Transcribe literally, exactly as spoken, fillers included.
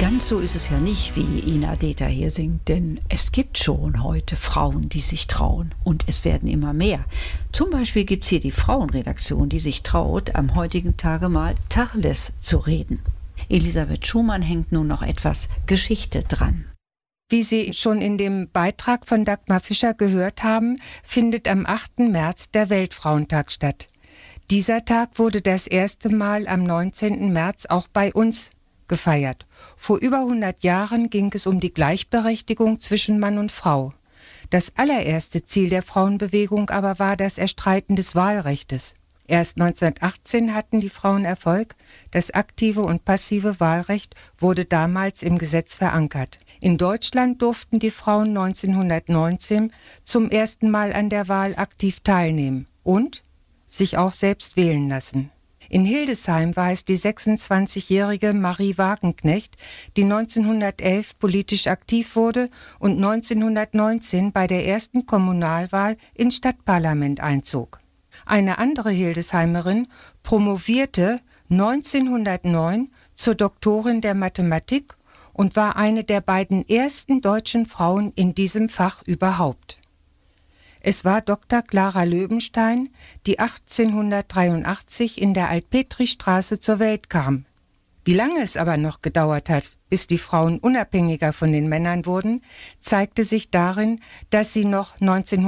Ganz so ist es ja nicht, wie Ina Deta hier singt, denn es gibt schon heute Frauen, die sich trauen und es werden immer mehr. Zum Beispiel gibt es hier die Frauenredaktion, die sich traut, am heutigen Tage mal Tacheles zu reden. Elisabeth Schumann hängt nun noch etwas Geschichte dran. Wie Sie schon in dem Beitrag von Dagmar Fischer gehört haben, findet am achten März der Weltfrauentag statt. Dieser Tag wurde das erste Mal am neunzehnten März auch bei uns gefeiert. Vor über hundert Jahren ging es um die Gleichberechtigung zwischen Mann und Frau. Das allererste Ziel der Frauenbewegung aber war das Erstreiten des Wahlrechtes. Erst neunzehnhundertachtzehn hatten die Frauen Erfolg. Das aktive und passive Wahlrecht wurde damals im Gesetz verankert. In Deutschland durften die Frauen neunzehnhundertneunzehn zum ersten Mal an der Wahl aktiv teilnehmen und sich auch selbst wählen lassen. In Hildesheim war es die sechsundzwanzigjährige Marie Wagenknecht, die neunzehnhundertelf politisch aktiv wurde und neunzehnhundertneunzehn bei der ersten Kommunalwahl ins Stadtparlament einzog. Eine andere Hildesheimerin promovierte neunzehnhundertneun zur Doktorin der Mathematik und war eine der beiden ersten deutschen Frauen in diesem Fach überhaupt. Es war Doktor Clara Löwenstein, die achtzehnhundertdreiundachtzig in der Altpetristraße zur Welt kam. Wie lange es aber noch gedauert hat, bis die Frauen unabhängiger von den Männern wurden, zeigte sich darin, dass sie noch neunzehnhundertneunzehn